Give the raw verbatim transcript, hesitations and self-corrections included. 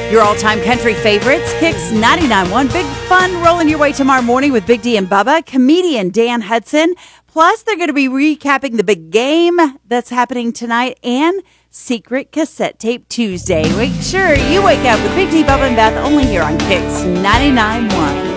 Your all-time country favorites, Kicks ninety-nine point one. Big fun rolling your way tomorrow morning with Big D and Bubba, comedian Dan Hudson. Plus, they're going to be recapping the big game that's happening tonight and Secret Cassette Tape Tuesday. Make sure you wake up with Big D, Bubba, and Beth only here on Kicks ninety-nine point one.